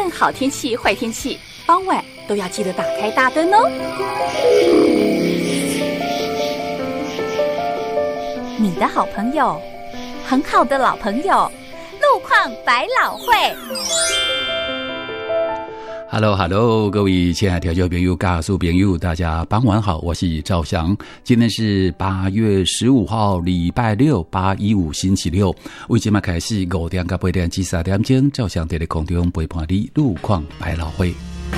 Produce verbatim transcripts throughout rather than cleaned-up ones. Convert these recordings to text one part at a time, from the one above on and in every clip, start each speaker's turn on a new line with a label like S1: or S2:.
S1: 论好天气坏天气，傍晚都要记得打开大灯哦。你的好朋友，很好的老朋友，路况百老汇。
S2: Hello Hello， 各位亲爱的听众朋友、家属朋友，大家傍晚好，我是赵翔。今天是八月十五号，礼拜六，八一五星期六。为今麦开始五点到八点至三点钟，赵翔在空中陪伴你路况百老汇。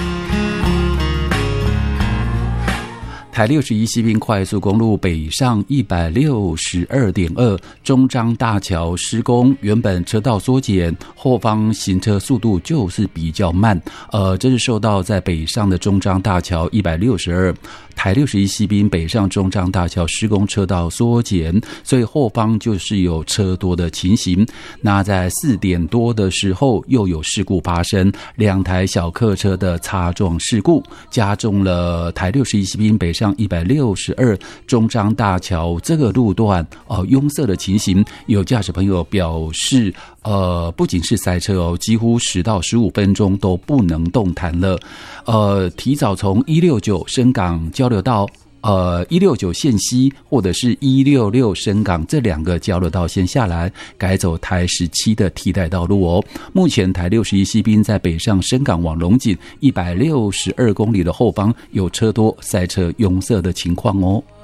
S2: 台六十一西滨快速公路北上一百六十二点二中彰大桥施工，原本车道缩减，后方行车速度就是比较慢。呃，这是受到在北上的中彰大桥一百六十二。台六十一西滨北上中彰大桥施工车道缩减，所以后方就是有车多的情形。那在四点多的时候又有事故发生，两台小客车的擦撞事故，加重了台六十一西滨北上一百六十二中彰大桥这个路段呃拥塞的情形。有驾驶朋友表示，呃，不仅是塞车哦，几乎十到十五分钟都不能动弹了。呃，提早从一六九深港交流道。呃，一六九线西或者是一六六深港这两个交流道先下来，改走台十七的替代道路哦。目前台六十一西滨在北上深港往龙井一百六十二公里的后方有车多塞车拥塞的情况哦。